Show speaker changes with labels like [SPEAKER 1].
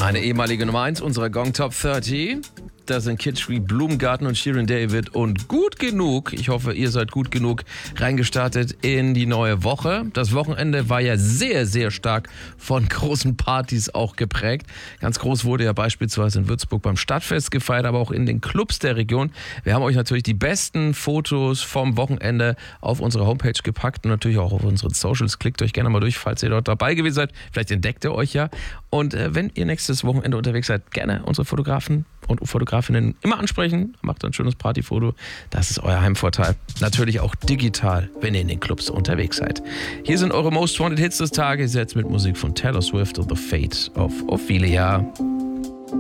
[SPEAKER 1] Eine ehemalige Nummer 1 unserer Gong Top 30. Das sind Kid Schwie, Blumengarten und Shirin David und Gut Genug. Ich hoffe, ihr seid gut genug reingestartet in die neue Woche. Das Wochenende war ja sehr, sehr stark von großen Partys auch geprägt. Ganz groß wurde ja beispielsweise in Würzburg beim Stadtfest gefeiert, aber auch in den Clubs der Region. Wir haben euch natürlich die besten Fotos vom Wochenende auf unsere Homepage gepackt und natürlich auch auf unseren Socials. Klickt euch gerne mal durch, falls ihr dort dabei gewesen seid. Vielleicht entdeckt ihr euch ja. Und wenn ihr nächstes Wochenende unterwegs seid, gerne unsere Fotografen und Fotografinnen immer ansprechen. Macht ein schönes Partyfoto. Das ist euer Heimvorteil. Natürlich auch digital, wenn ihr in den Clubs unterwegs seid. Hier sind eure Most Wanted Hits des Tages, jetzt mit Musik von Taylor Swift und The Fate of Ophelia.